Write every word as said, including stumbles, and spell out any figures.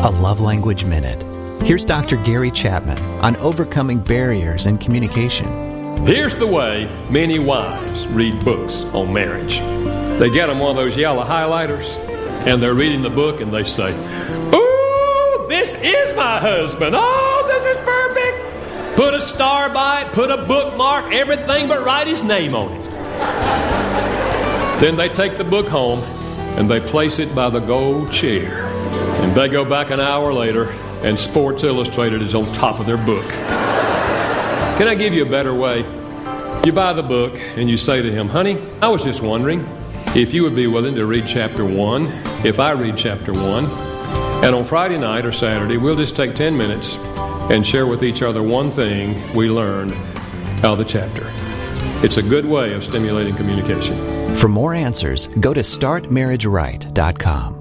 a Love Language Minute. Here's Doctor Gary Chapman on overcoming barriers in communication. Here's the way many wives read books on marriage. They get them one of those yellow highlighters, and they're reading the book, and they say, "Ooh, this is my husband. Oh, this is perfect." Put a star by it, put a bookmark, everything but write his name on it. Then they take the book home, and they place it by the gold chair. And they go back an hour later, and Sports Illustrated is on top of their book. Can I give you a better way? You buy the book, and you say to him, "Honey, I was just wondering if you would be willing to read chapter one, if I read chapter one. And on Friday night or Saturday, we'll just take ten minutes and share with each other one thing we learned out of the chapter." It's a good way of stimulating communication. For more answers, go to start marriage right dot com.